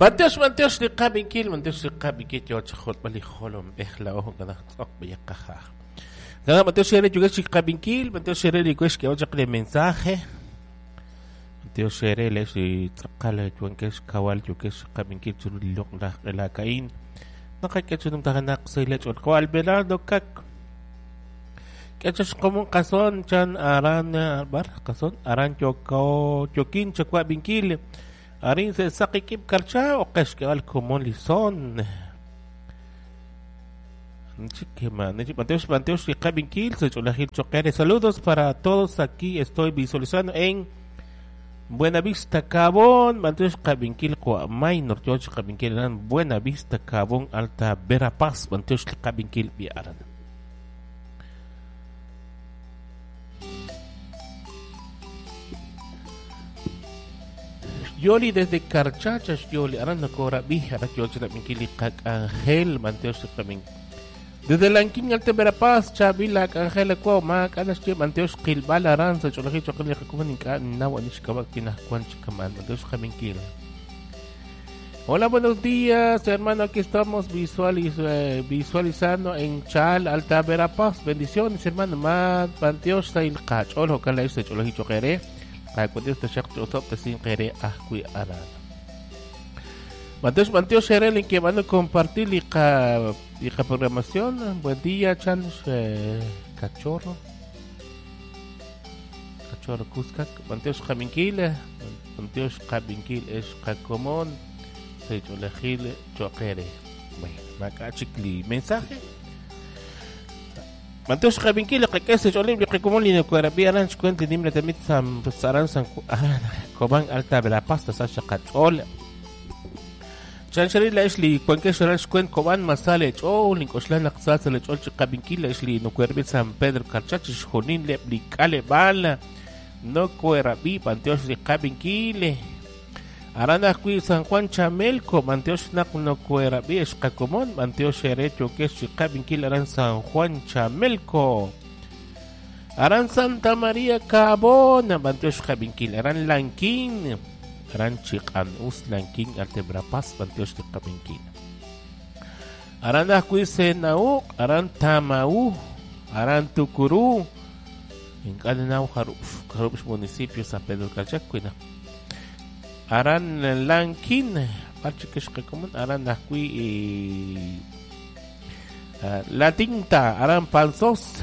Manteos li qabinkil yo chkhot bali kholom ehla oho kana tok biyaqaha. Kana Mateos shere yugesh qabinkil, Mateos shere yugesh que ocha le mensaje. Mateos shere le si tsaqala yugesh kawal yugesh qabinkil churu lok la kain. Nakakachunum takanak sa ilach ol kawal belado kak. Kachas komong kason chan aran bar kason aran chokin chakwa binkil. Arin se sakikip karcha o kashkal komon lison. Mateos y Kabinkil, saludos para todos aquí. Estoy visualizando en Buenavista Cabón. Mateos Kabinkil, Minor George Kabinkil, Buenavista Cabón, Alta Verapaz. Mateos Kabinkil, Biaran. Yoli desde Carchachas, Yoli, Aranda Cora, Bijara, George Kabinkil, Ángel, Mateos Kabinkil. Desde Lanquín Alta Verapaz, Chavila, Ángela Cuau, Mac, Anaste, Mateos Kilbal, Aranza, Cholaji, Chocolate, Comunica, Nawanish Kabakina, Quanchicaman, Mateos Kabinkil. Hola, buenos días, hermano. Aquí estamos visualizando en Chal, Alta Verapaz. Bendiciones, hermano. Mateos Sailcach, Olo, Cala, Cholaji, Choquere. Cuando te shaq chosop te sin querer ascui arana. Mateos Sherel en que van a compartir y programación. Buen día, Chanos Cachorro Cuscac. Mateos Kabinkil es Cacomón. Se cholejil choquere. Bueno, macachicli. Mensaje. Mateos Kabinkil, que se cholim, que como línea cuerabia, ranch cuente, dimle también saran san coban alta de la pasta, sasha cachol. Chanchari la isli, cualquier ranch cuen coban masale, linkoslan axas, le chol Kabinkil, isli, no cuerbe San Pedro, carchachis, jonin, le blicale bala, no cuerabi, Mateos de Kabinkil. Arana qui San Juan Chamelco, Mateos no cuerabi, es cacomón, Mateos Sherecho, que es Kabinkil, Aran San Juan Chamelco. Aran Santa María Cabona, Mateos Kabinkil, Aran Lanquín, Aran Chican Us Lanquín, Altebrapaz, Mateos de Kabinkil. Aran qui Senau, Aran Tamau, Aran Tucurú, en Cadenau Jarups municipio San Pedro Calchacuina. Aran Lanquín, parche que común, Aran Nahui La Tinta, Aran Panzos,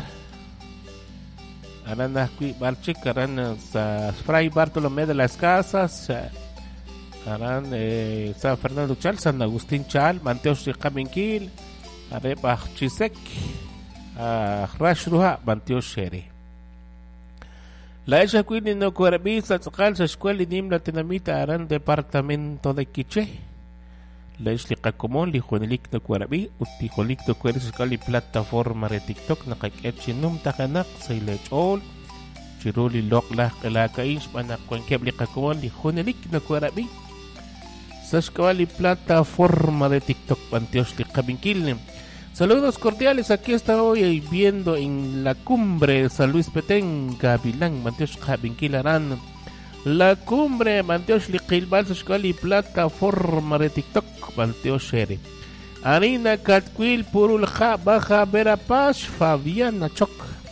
Aran Nahui Barche, Aran Fray Bartolomé de las Casas, Aran San Fernando Chal, San Agustín Chal, Mateos de Kabinkil, Areba Chisek, Rashruha, Mateos Shere. La ella quindi no cuerabisa tsakal sa escuela nim la tinamita aran departamento de Quiché. La isli kakomon li juanilik no cuerabi uti jolik no cueris escuela plataforma de TikTok na kaketchi num takanak sa ilechol. Chiruli lok la kalakais manak kwenkebli kakomon li juanilik no cuerabi. Sa escuela plataforma de TikTok Panteos li Kabinkil. Saludos cordiales, aquí está hoy viendo en la cumbre de San Luis Petén, Gavilán, Mateos Kabinkil Aran. La cumbre, Mateos Liquilbal, Soscali, plataforma de TikTok, Mateos Shere. Arina Catquil, Purulja, Baja Verapaz, Fabiana Choc.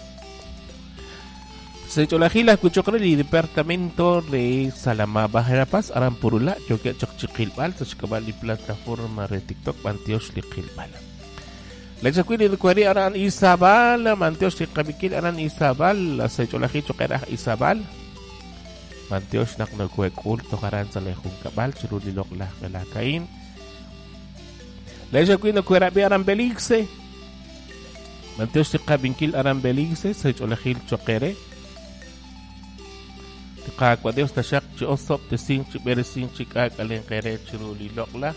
Secholajila, Cuchocreli, departamento de Salama, Baja Verapaz, Aran Purula, Choque Chocchiquilbal, Soscali, plataforma de TikTok, Mateos Liquilbal. La chacuili de Cueri Aran Isabal, Mateos de Kabinkil Aran Isabal, la Secholajil Choquera Isabal. Mateos Nakno Cuecul, Tocaran Salejun Cabal, Chiruli Lokla, Cain. La chacuili de Cuerabi Aran Belixe, Mateos de Kabinkil Aran Belixe, Secholajil Choquere. Cacuadeos Tashak Chosop, the Sing Chiberesin Chicak, Alencere, Chiruli Lokla.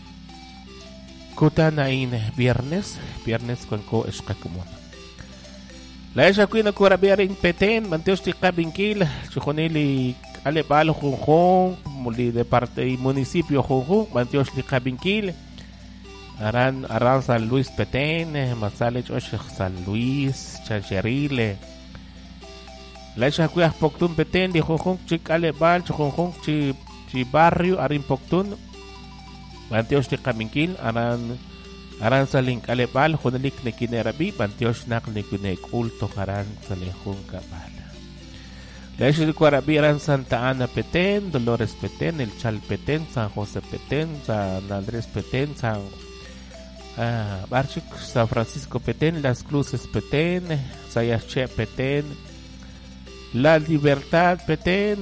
Kutanain viernes con ko escakumon. La ella kuina kurabiarin Petén, Mateos de Kabinkil, Chujonili Alebal Junjón, Muli de parte y municipio Junjón, Mateos de Kabinkil, Aran San Luis Petén, Masale San Luis, Chancherile. La ella kuya Poctun Petén, de Junjón, Chic Alebal, Junjón, Chi barrio, Arin Poctun. Bantios ni Kaminkil, aran sa link alebal, hunalik na kinerabi, bantios nak ni kunek ulto karan sa lehong kabal. Lesh de Cuarabi aran Santa Ana Petén, Dolores Petén, El Chal Petén, San José Petén, San Andrés Petén, San Barchik, San Francisco Petén, Las Cruces Petén, Sayache Petén, La Libertad Petén,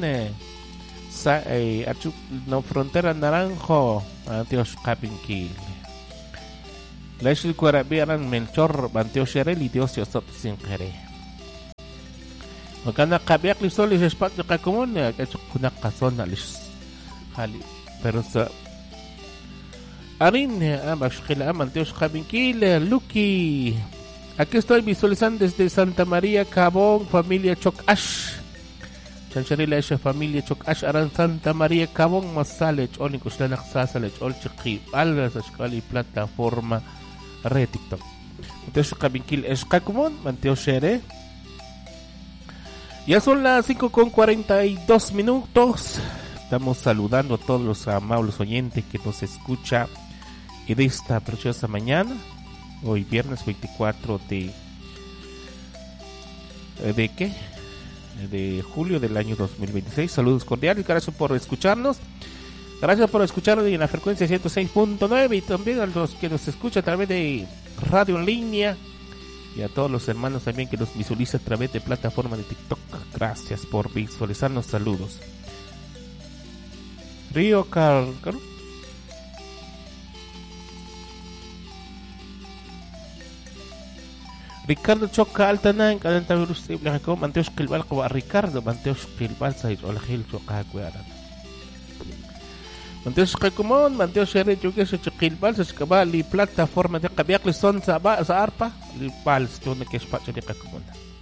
no Frontera Naranjo, Antioch Capinquil. Lesh de Cuarabi aran Melchor, Banteo Sherel y Dios Yosop sin Jere. Magana kabiak li solis espat ka komon ka kunak kason alis hali pero sa arin bashkila Manteos Kabinkil Lucky. Aquí estoy visualizando desde Santa María Cabón, familia Chocash. Chancharila esa familia Chocash aran Santa María Cabón masale chol kuslanak sasale chol chiqi al sa skali plataforma re TikTok. Manteos Kabinkil es ka komon Manteos Shere. Ya son las 5:42. Estamos saludando a todos los amables oyentes que nos escuchan en esta preciosa mañana. Hoy viernes 24 de julio del año 2026. Saludos cordiales, gracias por escucharnos. Gracias por escucharnos en la frecuencia 106.9 y también a los que nos escuchan a través de radio en línea. Y a todos los hermanos también que nos visualizan a través de plataforma de TikTok. Gracias por visualizarnos. Saludos. Río Carcaro. Ricardo Choca Altanan. Kadanta virus iblaco. Manteos Kilbal ko Ricardo. Manteos Kilbal sa ito. Olahil Choca Guaran. Manteos Kakumon. Manteos Shere Choque sa Kilbal sa Skabali plataforma de Kabiak Lison sa Arpa. Lipal sto na kespat sa Kakumon.